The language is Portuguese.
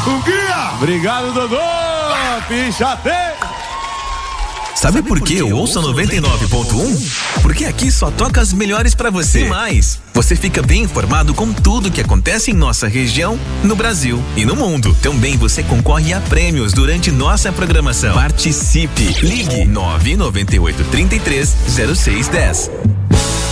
Um guia! Obrigado, Dodô! Pichate! Sabe por que eu ouço 99.1? Porque aqui só toca as melhores pra você. E mais, você fica bem informado com tudo que acontece em nossa região, no Brasil e no mundo. Também você concorre a prêmios durante nossa programação. Participe! Ligue 998 33 0610.